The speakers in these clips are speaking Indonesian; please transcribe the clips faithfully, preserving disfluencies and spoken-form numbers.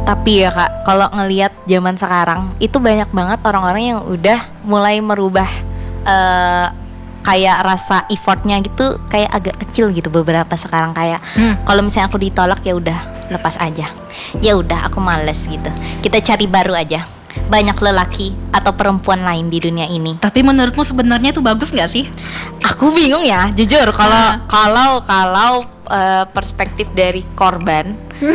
Tapi ya Kak, kalau ngelihat zaman sekarang itu banyak banget orang-orang yang udah mulai merubah uh, kayak rasa effortnya gitu, kayak agak kecil gitu beberapa sekarang. Kayak hmm. kalau misalnya aku ditolak ya udah lepas aja, ya udah aku males gitu, kita cari baru aja. Banyak lelaki atau perempuan lain di dunia ini. Tapi menurutmu sebenarnya itu bagus nggak sih? Aku bingung ya, jujur. Kalau uh. kalau kalau uh, perspektif dari korban,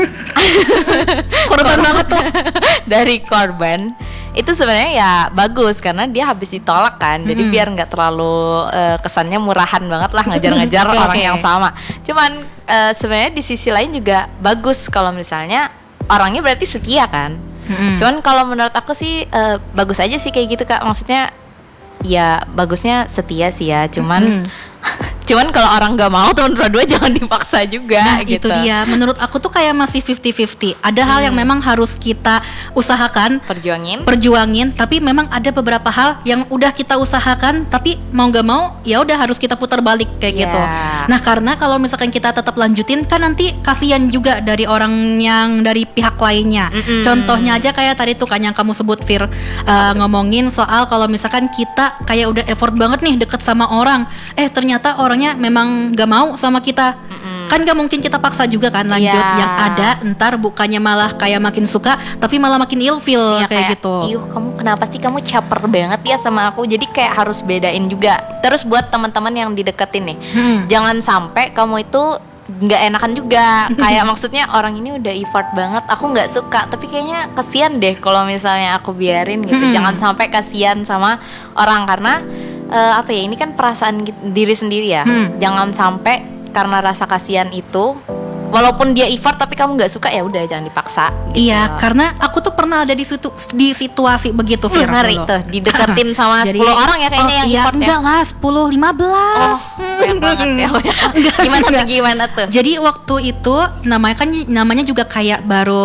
korban banget tuh. Dari korban itu sebenarnya ya bagus karena dia habis ditolak kan, jadi hmm. biar nggak terlalu uh, kesannya murahan banget lah ngajar-ngajar okay, orang okay. yang sama. Cuman uh, sebenarnya di sisi lain juga bagus kalau misalnya orangnya berarti setia kan. Hmm. Cuman kalau menurut aku sih uh, bagus aja sih kayak gitu Kak. Maksudnya ya bagusnya setia sih ya. Cuman hmm. cuman kalau orang nggak mau teman berdua jangan dipaksa juga. Nah, gitu. Itu dia. Menurut aku tuh kayak masih fifty-fifty. Ada hmm. hal yang memang harus kita usahakan, perjuangin, perjuangin. Tapi memang ada beberapa hal yang udah kita usahakan, tapi mau nggak mau ya udah harus kita putar balik kayak yeah. gitu. Nah karena kalau misalkan kita tetap lanjutin kan nanti kasihan juga dari orang yang dari pihak lainnya. Mm-mm. Contohnya aja kayak tadi tuh kan yang kamu sebut Fir, uh, ngomongin soal kalau misalkan kita kayak udah effort banget nih deket sama orang, eh ternyata orangnya memang gak mau sama kita. Mm-mm. Kan gak mungkin kita paksa juga kan lanjut. Yeah. Yang ada ntar bukannya malah kayak makin suka, tapi malah makin ilfeel. Yeah, kayak, kayak gitu. Iyuh kamu kenapa sih kamu caper banget ya sama aku. Jadi kayak harus bedain juga. Terus buat teman-teman yang dideketin nih, hmm. jangan sampai kamu itu nggak enakan juga. Kayak maksudnya orang ini udah effort banget, aku nggak suka, tapi kayaknya kasihan deh kalau misalnya aku biarin gitu. Hmm. Jangan sampai kasihan sama orang karena Uh, apa ya, ini kan perasaan diri sendiri ya. hmm. Jangan sampai karena rasa kasihan itu, walaupun dia effort tapi kamu nggak suka, ya udah jangan dipaksa gitu. Iya, karena aku tuh pernah ada di situ di situasi begitu Fir. Ngeri tuh dideketin sama Jadi, sepuluh orang ya kayaknya oh, yang iya, effort enggak ya. lah, sepuluh lima belas. Oh, banyak banget ya. Gimana tuh gimana tuh? Jadi waktu itu namanya kan namanya juga kayak baru